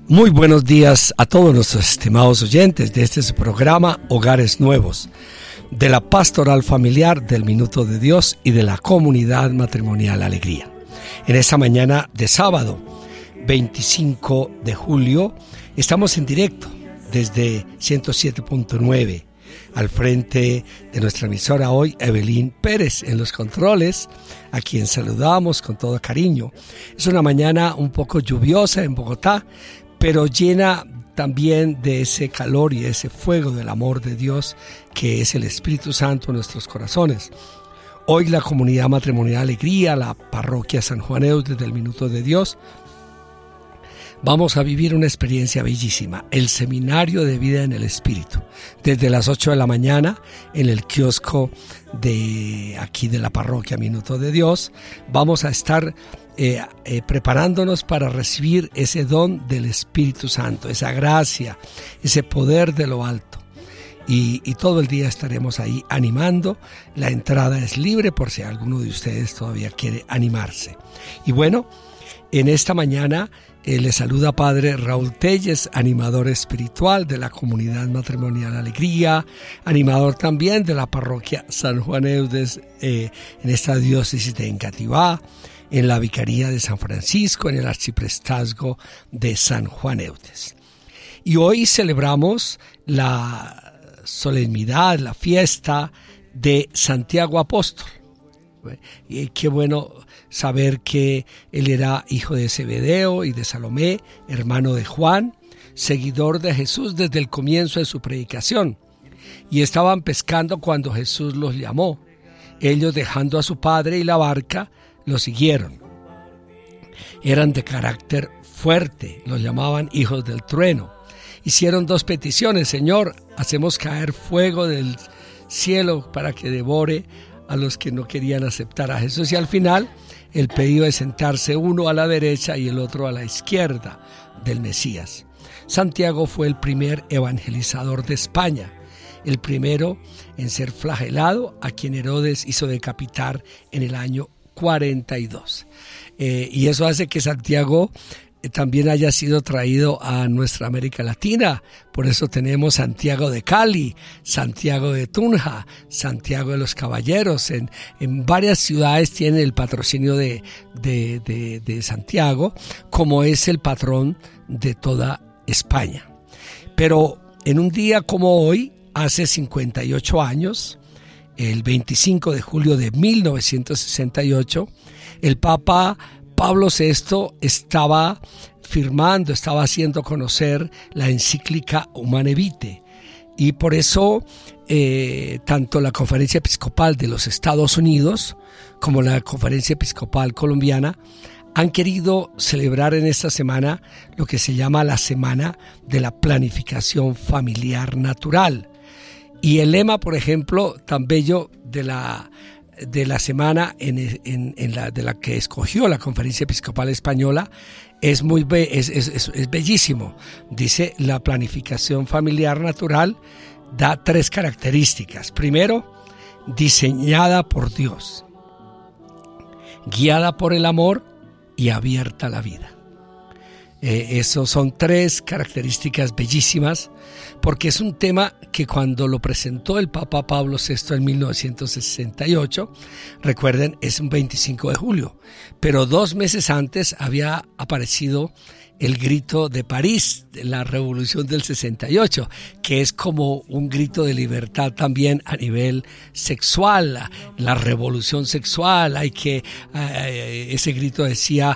Muy buenos días a todos nuestros estimados oyentes de este programa Hogares Nuevos, de la Pastoral Familiar del Minuto de Dios y de la Comunidad Matrimonial Alegría. En esta mañana de sábado, 25 de julio, estamos en directo desde 107.9. Al frente de nuestra emisora hoy, Evelyn Pérez en los controles, a quien saludamos con todo cariño. Es una mañana un poco lluviosa en Bogotá, pero llena también de ese calor y ese fuego del amor de Dios que es el Espíritu Santo en nuestros corazones. Hoy la Comunidad Matrimonial Alegría, la Parroquia San Juan Eudes del Minuto de Dios, vamos a vivir una experiencia bellísima, el Seminario de Vida en el Espíritu. Desde las 8 de la mañana, en el kiosco de aquí de la Parroquia Minuto de Dios, vamos a estar preparándonos para recibir ese don del Espíritu Santo, esa gracia, ese poder de lo alto. Y todo el día estaremos ahí animando. La entrada es libre por si alguno de ustedes todavía quiere animarse. Y bueno, en esta mañana le saluda Padre Raúl Telles, animador espiritual de la Comunidad Matrimonial Alegría, animador también de la Parroquia San Juan Eudes en esta diócesis de Engativá, en la Vicaría de San Francisco, en el Arciprestazgo de San Juan Eudes. Y hoy celebramos la solemnidad, la fiesta de Santiago Apóstol. Y qué bueno saber que él era hijo de Zebedeo y de Salomé, hermano de Juan, seguidor de Jesús desde el comienzo de su predicación. Y estaban pescando cuando Jesús los llamó. Ellos, dejando a su padre y la barca, lo siguieron. Eran de carácter fuerte, los llamaban hijos del trueno. Hicieron dos peticiones: Señor, hacemos caer fuego del cielo para que devore a los que no querían aceptar a Jesús. Y al final, el pedido de sentarse uno a la derecha y el otro a la izquierda del Mesías. Santiago fue el primer evangelizador de España, el primero en ser flagelado, a quien Herodes hizo decapitar en el año 42. Y eso hace que Santiago también haya sido traído a nuestra América Latina. Por eso tenemos Santiago de Cali, Santiago de Tunja, Santiago de los Caballeros. En varias ciudades tienen el patrocinio de Santiago, como es el patrón de toda España. Pero en un día como hoy, hace 58 años, el 25 de julio de 1968, el Papa Pablo VI estaba haciendo conocer la encíclica Humanae Vitae. Y por eso tanto la Conferencia Episcopal de los Estados Unidos como la Conferencia Episcopal Colombiana han querido celebrar en esta semana lo que se llama la Semana de la Planificación Familiar Natural. Y el lema, por ejemplo, tan bello de la semana de la que escogió la Conferencia Episcopal Española es bellísimo. Dice: la planificación familiar natural da tres características. Primero, diseñada por Dios, guiada por el amor y abierta a la vida. Esos son tres características bellísimas, porque es un tema que cuando lo presentó el Papa Pablo VI en 1968, recuerden, es un 25 de julio, pero 2 meses antes había aparecido el grito de París, de la Revolución del 68, que es como un grito de libertad también a nivel sexual, la revolución sexual. Ese grito decía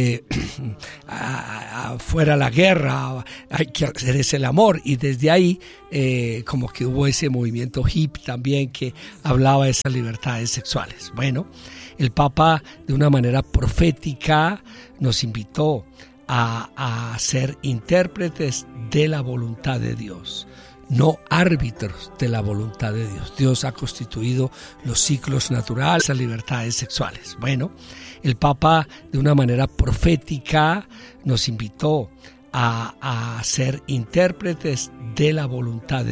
fuera la guerra, hay que hacer ese el amor, y desde ahí como que hubo ese movimiento hippie también que hablaba de esas libertades sexuales. Bueno, el Papa de una manera profética nos invitó a ser intérpretes de la voluntad de Dios, no árbitros de la voluntad de Dios. Dios ha constituido los ciclos naturales, las libertades sexuales. Bueno, el Papa de una manera profética nos invitó a ser intérpretes de la voluntad de